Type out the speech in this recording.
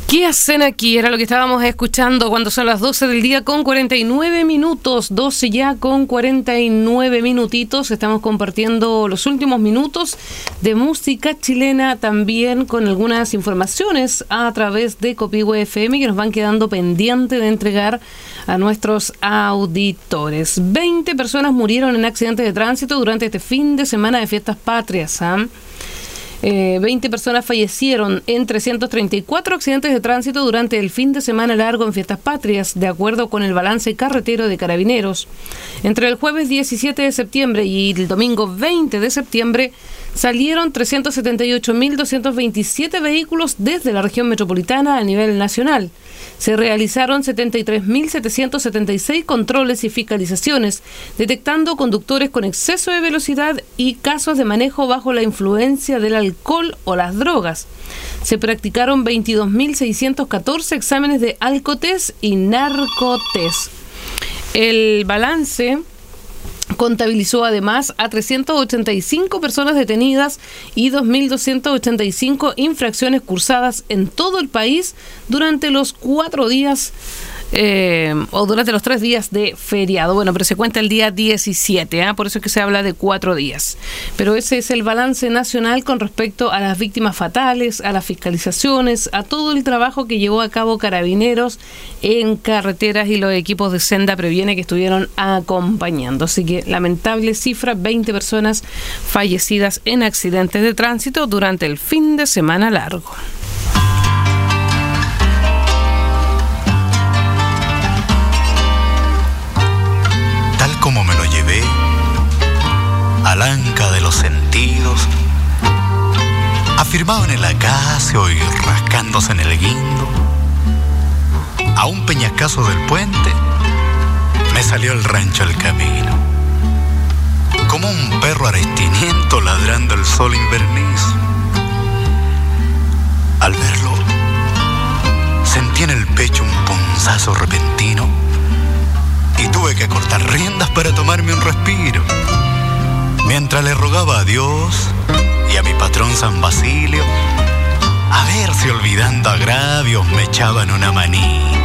¿Qué hacen aquí? Era lo que estábamos escuchando cuando son las 12 del día con 49 minutos. 12 ya con 49 minutitos. Estamos compartiendo los últimos minutos de música chilena, también con algunas informaciones a través de Copihue FM que nos van quedando pendientes de entregar a nuestros auditores. 20 personas murieron en accidentes de tránsito durante este fin de semana de fiestas patrias. 20 personas fallecieron en 334 accidentes de tránsito durante el fin de semana largo en Fiestas Patrias, de acuerdo con el balance carretero de Carabineros. Entre el jueves 17 de septiembre y el domingo 20 de septiembre salieron 378.227 vehículos desde la región metropolitana a nivel nacional. Se realizaron 73.776 controles y fiscalizaciones, detectando conductores con exceso de velocidad y casos de manejo bajo la influencia del alcohol o las drogas. Se practicaron 22.614 exámenes de alcotest y narcotest. El balance contabilizó además a 385 personas detenidas y 2.285 infracciones cursadas en todo el país durante los 4 días o durante los 3 días de feriado. Bueno, pero se cuenta el día 17, por eso es que se habla de 4 días. Pero ese es el balance nacional con respecto a las víctimas fatales, a las fiscalizaciones, a todo el trabajo que llevó a cabo Carabineros en carreteras y los equipos de Senda Previene que estuvieron acompañando. Así que lamentable cifra, 20 personas fallecidas en accidentes de tránsito durante el fin de semana largo. Como me lo llevé al anca de los sentidos, afirmado en el acacio y rascándose en el guindo, a un peñascazo del puente me salió el rancho al camino, como un perro arestiniento ladrando el sol invernizo. Al verlo sentí en el pecho un punzazo repentino y tuve que cortar riendas para tomarme un respiro, mientras le rogaba a Dios y a mi patrón San Basilio a ver si olvidando agravios me echaban una manita.